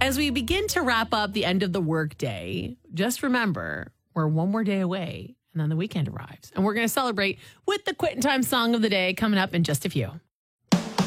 As we begin to wrap up the end of the workday, just remember we're one more day away and then the weekend arrives. And we're going to celebrate with the Quitting Time Song of the Day coming up in just a few.